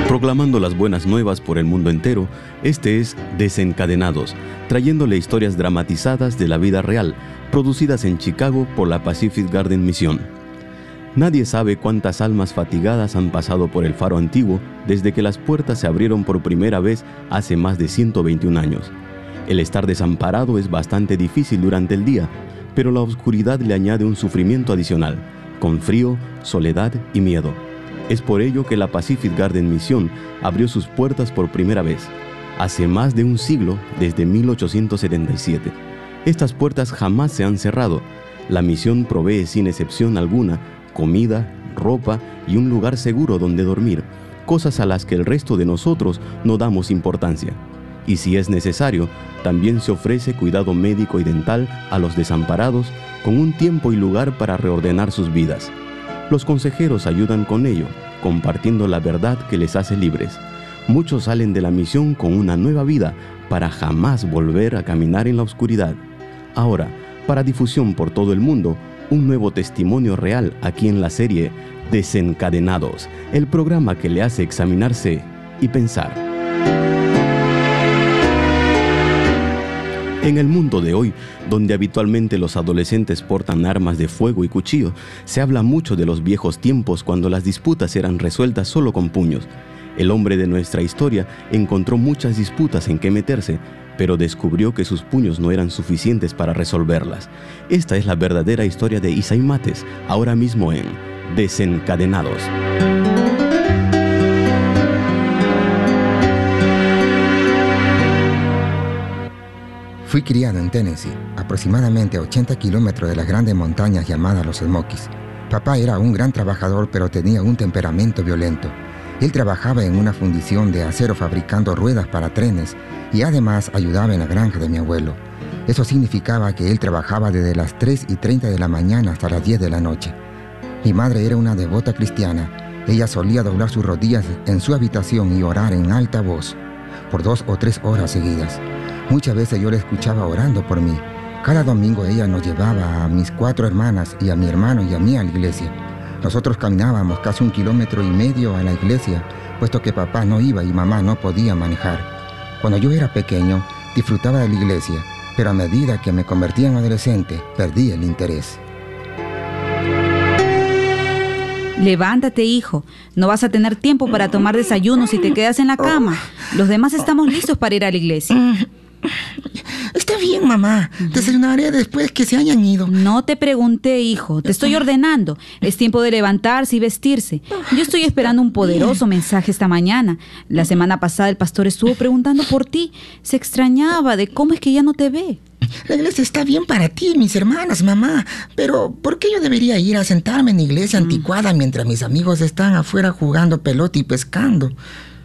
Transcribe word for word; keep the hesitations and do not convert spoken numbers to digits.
Proclamando las buenas nuevas por el mundo entero, este es Desencadenados, trayéndole historias dramatizadas de la vida real, producidas en Chicago por la Pacific Garden Mission. Nadie sabe cuántas almas fatigadas han pasado por el faro antiguo desde que las puertas se abrieron por primera vez hace más de ciento veintiún años. El estar desamparado es bastante difícil durante el día, pero la oscuridad le añade un sufrimiento adicional, con frío, soledad y miedo. Es por ello que la Pacific Garden Mission abrió sus puertas por primera vez, hace más de un siglo, desde mil ochocientos setenta y siete. Estas puertas jamás se han cerrado. La misión provee sin excepción alguna comida, ropa y un lugar seguro donde dormir, cosas a las que el resto de nosotros no damos importancia. Y si es necesario, también se ofrece cuidado médico y dental a los desamparados, con un tiempo y lugar para reordenar sus vidas. Los consejeros ayudan con ello, compartiendo la verdad que les hace libres. Muchos salen de la misión con una nueva vida para jamás volver a caminar en la oscuridad. Ahora, para difusión por todo el mundo, un nuevo testimonio real aquí en la serie Desencadenados, el programa que le hace examinarse y pensar. En el mundo de hoy, donde habitualmente los adolescentes portan armas de fuego y cuchillo, se habla mucho de los viejos tiempos cuando las disputas eran resueltas solo con puños. El hombre de nuestra historia encontró muchas disputas en que meterse, pero descubrió que sus puños no eran suficientes para resolverlas. Esta es la verdadera historia de Isaí Mates, ahora mismo en Desencadenados. Fui criado en Tennessee, aproximadamente a ochenta kilómetros de las grandes montañas llamadas los Smokies. Papá era un gran trabajador, pero tenía un temperamento violento. Él trabajaba en una fundición de acero fabricando ruedas para trenes y además ayudaba en la granja de mi abuelo. Eso significaba que él trabajaba desde las tres y treinta de la mañana hasta las diez de la noche. Mi madre era una devota cristiana. Ella solía doblar sus rodillas en su habitación y orar en alta voz por dos o tres horas seguidas. Muchas veces yo la escuchaba orando por mí. Cada domingo ella nos llevaba a mis cuatro hermanas y a mi hermano y a mí a la iglesia. Nosotros caminábamos casi un kilómetro y medio a la iglesia, puesto que papá no iba y mamá no podía manejar. Cuando yo era pequeño, disfrutaba de la iglesia, pero a medida que me convertía en adolescente, perdí el interés. Levántate, hijo. No vas a tener tiempo para tomar desayuno si te quedas en la cama. Los demás estamos listos para ir a la iglesia. Está bien, mamá. Desayunaré después que se hayan ido. No te pregunté, hijo. Te estoy ordenando. Es tiempo de levantarse y vestirse. Yo estoy esperando un poderoso mensaje esta mañana. La semana pasada el pastor estuvo preguntando por ti. Se extrañaba de cómo es que ya no te ve. La iglesia está bien para ti, mis hermanas, mamá. Pero, ¿por qué yo debería ir a sentarme en la iglesia anticuada mientras mis amigos están afuera jugando pelota y pescando?